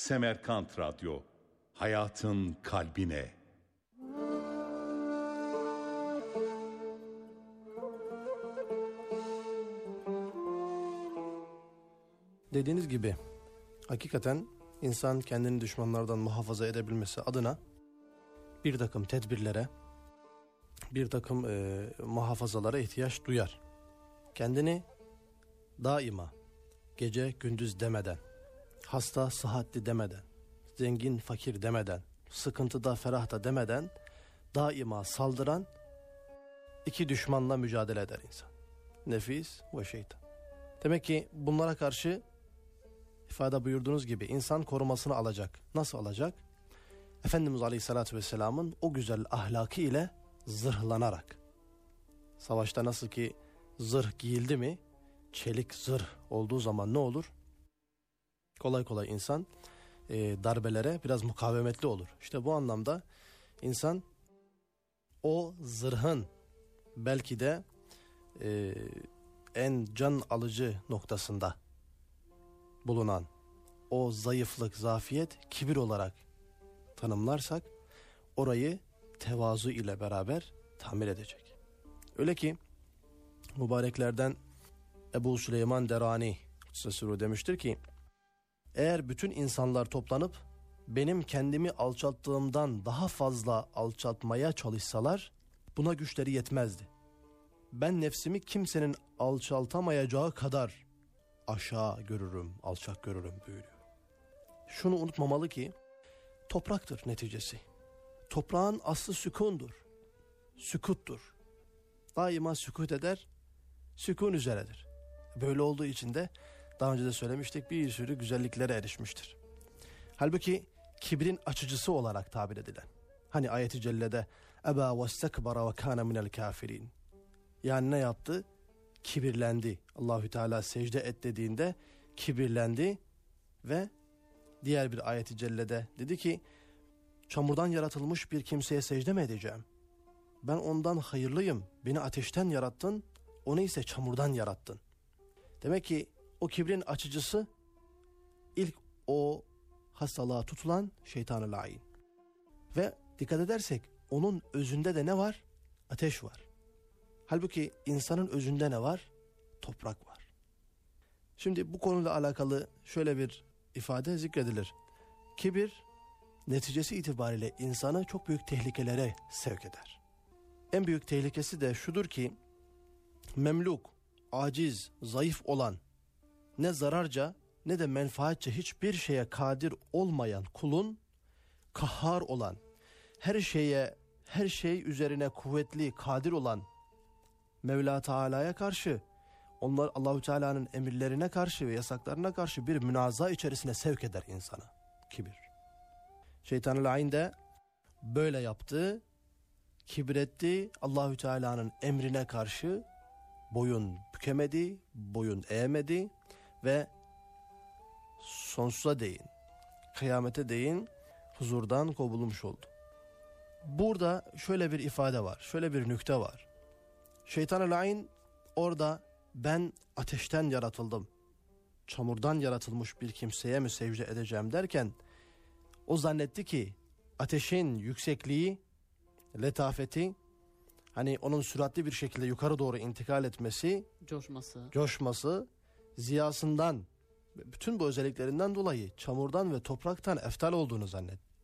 Semerkant Radyo, hayatın kalbine. Dediğiniz gibi hakikaten insan kendini düşmanlardan muhafaza edebilmesi adına bir takım tedbirlere, bir takım muhafazalara ihtiyaç duyar. Kendini daima gece gündüz demeden, hasta sıhhatli demeden, zengin fakir demeden, sıkıntıda ferahta demeden daima saldıran iki düşmanla mücadele eder insan. Nefis ve şeytan. Demek ki bunlara karşı ifade buyurduğunuz gibi insan korumasını alacak. Nasıl alacak? Efendimiz Aleyhisselatü Vesselam'ın o güzel ahlakı ile zırhlanarak. Savaşta nasıl ki zırh giyildi mi, çelik zırh olduğu zaman ne olur? Kolay kolay insan darbelere biraz mukavemetli olur. İşte bu anlamda insan o zırhın belki de en can alıcı noktasında bulunan o zayıflık, zafiyet, kibir olarak tanımlarsak orayı tevazu ile beraber tamir edecek. Öyle ki mübareklerden Ebu Süleyman Derani demiştir ki, eğer bütün insanlar toplanıp benim kendimi alçalttığımdan daha fazla alçaltmaya çalışsalar buna güçleri yetmezdi. Ben nefsimi kimsenin alçaltamayacağı kadar aşağı görürüm, alçak görürüm buyuruyor. Şunu unutmamalı ki topraktır neticesi. Toprağın aslı sükundur, sükuttur. Daima sükut eder, sükun üzeredir. Böyle olduğu için de daha önce de söylemiştik, bir sürü güzelliklere erişmiştir. Halbuki kibrin açıcısı olarak tabir edilen. Hani ayet-i cellede Eba ve stekbara ve kâne minel kafirin. Yani ne yaptı? Kibirlendi. Allahü Teala secde et dediğinde kibirlendi ve diğer bir ayet-i cellede dedi ki çamurdan yaratılmış bir kimseye secde mi edeceğim? Ben ondan hayırlıyım. Beni ateşten yarattın, onu ise çamurdan yarattın. Demek ki o kibrin açıcısı ilk o hastalığa tutulan şeytan-ı lain. Ve dikkat edersek onun özünde de ne var? Ateş var. Halbuki insanın özünde ne var? Toprak var. Şimdi bu konuyla alakalı şöyle bir ifade zikredilir. Kibir neticesi itibariyle insanı çok büyük tehlikelere sevk eder. En büyük tehlikesi de şudur ki memluk, aciz, zayıf olan, ne zararca ne de menfaatçe hiçbir şeye kadir olmayan kulun kahhar olan, her şey üzerine kuvvetli, kadir olan Mevla Teala'ya karşı, onlar Allahü Teala'nın emirlerine karşı ve yasaklarına karşı bir münaza içerisine sevk eder insanı. Kibir. Şeytan-ı Lain de böyle yaptı, kibretti, Allahü Teala'nın emrine karşı boyun bükemedi, boyun eğmedi ve sonsuza değin, kıyamete değin huzurdan kovulmuş oldu. Burada şöyle bir ifade var, şöyle bir nükte var. Şeytan-ı Lain orada ben ateşten yaratıldım, çamurdan yaratılmış bir kimseye mi secde edeceğim derken o zannetti ki ateşin yüksekliği, letafeti, hani onun süratli bir şekilde yukarı doğru intikal etmesi, coşması, ziyasından, bütün bu özelliklerinden dolayı çamurdan ve topraktan eftal olduğunu zannetti.